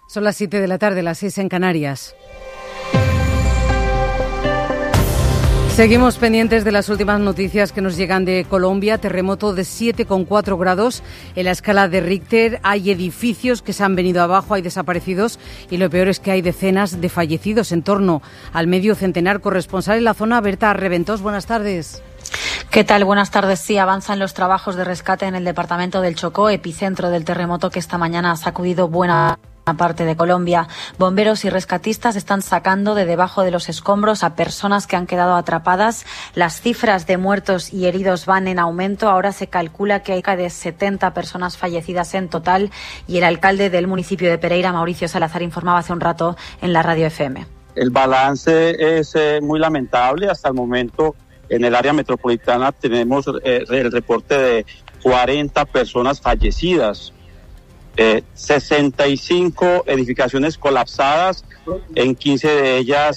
Son las 7 de la tarde, las 6 en Canarias. Seguimos pendientes de las últimas noticias que nos llegan de Colombia. Terremoto de 7,4 grados en la escala de Richter. Hay edificios que se han venido abajo, hay desaparecidos y lo peor es que hay decenas de fallecidos, en torno al medio centenar. Corresponsal en la zona, Berta Reventós, buenas tardes. ¿Qué tal? Buenas tardes. Sí, avanzan los trabajos de rescate en el departamento del Chocó, epicentro del terremoto que esta mañana ha sacudido buena parte de Colombia. Bomberos y rescatistas están sacando de debajo de los escombros a personas que han quedado atrapadas. Las cifras de muertos y heridos van en aumento. Ahora se calcula que hay cerca de 70 personas fallecidas en total y el alcalde del municipio de Pereira, Mauricio Salazar, informaba hace un rato en la radio FM. El balance es muy lamentable. Hasta el momento en el área metropolitana tenemos el reporte de 40 personas fallecidas. 65 edificaciones colapsadas, en 15 de ellas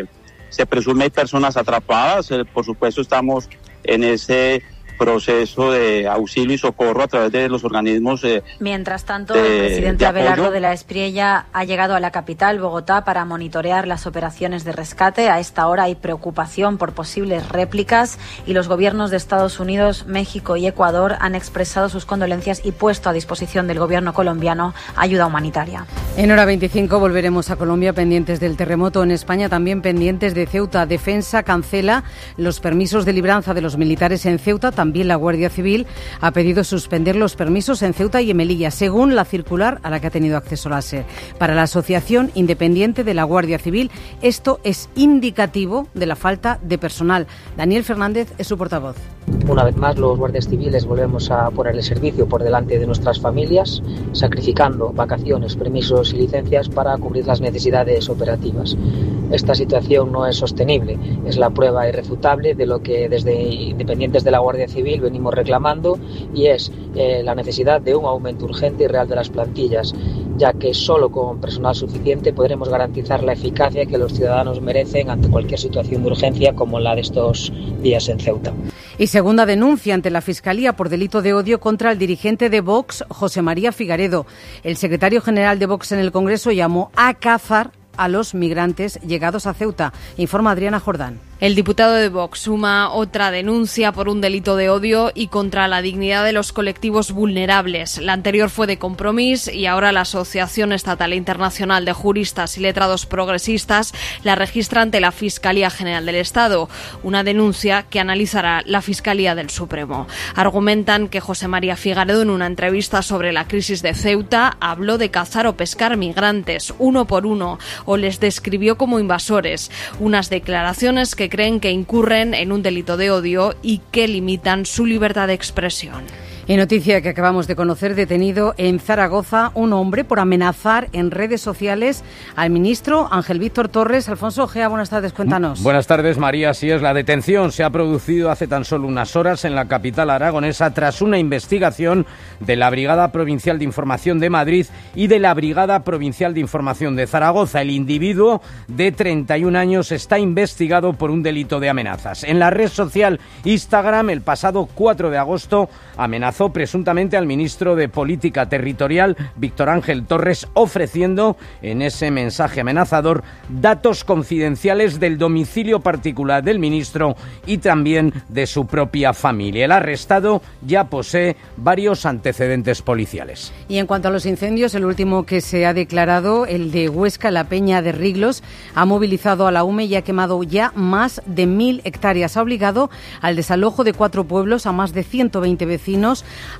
se presume personas atrapadas. Por supuesto estamos en ese proceso de auxilio y socorro a través de los organismos. Mientras tanto, el presidente Abelardo de la Espriella ha llegado a la capital, Bogotá, para monitorear las operaciones de rescate. A esta hora hay preocupación por posibles réplicas y los gobiernos de Estados Unidos, México y Ecuador han expresado sus condolencias y puesto a disposición del gobierno colombiano ayuda humanitaria. En hora 25 volveremos a Colombia, pendientes del terremoto. En España también pendientes de Ceuta. Defensa cancela los permisos de libranza de los militares en Ceuta. También la Guardia Civil ha pedido suspender los permisos en Ceuta y en Melilla, según la circular a la que ha tenido acceso la SER. Para la Asociación Independiente de la Guardia Civil, esto es indicativo de la falta de personal. Daniel Fernández es su portavoz. Una vez más, los guardias civiles volvemos a poner el servicio por delante de nuestras familias, sacrificando vacaciones, permisos y licencias para cubrir las necesidades operativas. Esta situación no es sostenible, es la prueba irrefutable de lo que desde Independientes de la Guardia Civil venimos reclamando, y es la necesidad de un aumento urgente y real de las plantillas, ya que solo con personal suficiente podremos garantizar la eficacia que los ciudadanos merecen ante cualquier situación de urgencia como la de estos días en Ceuta. Y segunda denuncia ante la Fiscalía por delito de odio contra el dirigente de Vox, José María Figaredo. El secretario general de Vox en el Congreso llamó a cazar a los migrantes llegados a Ceuta. Informa Adriana Jordán. El diputado de Vox suma otra denuncia por un delito de odio y contra la dignidad de los colectivos vulnerables. La anterior fue de Compromís y ahora la Asociación Estatal e Internacional de Juristas y Letrados Progresistas la registra ante la Fiscalía General del Estado, una denuncia que analizará la Fiscalía del Supremo. Argumentan que José María Figaredo, en una entrevista sobre la crisis de Ceuta, habló de cazar o pescar migrantes uno por uno o les describió como invasores, unas declaraciones que creen que incurren en un delito de odio y que limitan su libertad de expresión. Y noticia que acabamos de conocer, detenido en Zaragoza un hombre por amenazar en redes sociales al ministro Ángel Víctor Torres. Alfonso Ojea, buenas tardes, cuéntanos. Buenas tardes, María. Así es, la detención se ha producido hace tan solo unas horas en la capital aragonesa tras una investigación de la Brigada Provincial de Información de Madrid y de la Brigada Provincial de Información de Zaragoza. El individuo de 31 años está investigado por un delito de amenazas. En la red social Instagram, el pasado 4 de agosto, amenazó presuntamente al ministro de Política Territorial, Víctor Ángel Torres, ofreciendo en ese mensaje amenazador datos confidenciales del domicilio particular del ministro y también de su propia familia. El arrestado ya posee varios antecedentes policiales. Y en cuanto a los incendios, el último que se ha declarado, el de Huesca, la Peña de Riglos, ha movilizado a la UME y ha quemado ya más de 1.000 hectáreas. Ha obligado al desalojo de 4 pueblos a más de 120 vecinos.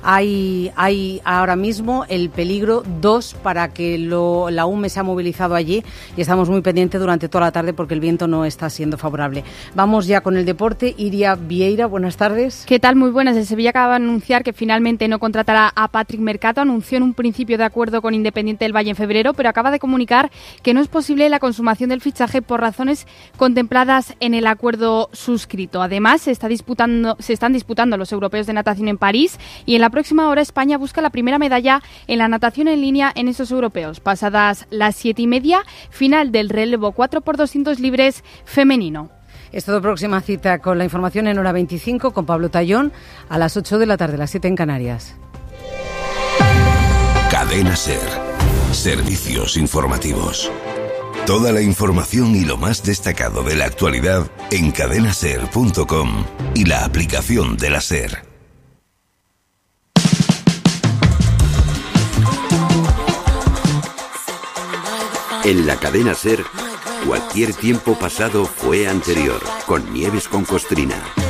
Hay ahora mismo el peligro 2 para que la UME se ha movilizado allí y estamos muy pendientes durante toda la tarde porque el viento no está siendo favorable. Vamos ya con el deporte. Iria Vieira, buenas tardes. ¿Qué tal? Muy buenas. El Sevilla acaba de anunciar que finalmente no contratará a Patrick Mercato. Anunció en un principio de acuerdo con Independiente del Valle en febrero, pero acaba de comunicar que no es posible la consumación del fichaje por razones contempladas en el acuerdo suscrito. Además, se están disputando los europeos de natación en París y en la próxima hora España busca la primera medalla en la natación en línea en esos europeos. Pasadas las 7:30, final del relevo 4x200 libres femenino. Es todo. Próxima cita con la información en hora 25 con Pablo Tallón a las 8 de la tarde, las 7 en Canarias. Cadena SER. Servicios informativos. Toda la información y lo más destacado de la actualidad en cadenaser.com y la aplicación de la SER. En la cadena SER, cualquier tiempo pasado fue anterior, con Nieves con Costrina.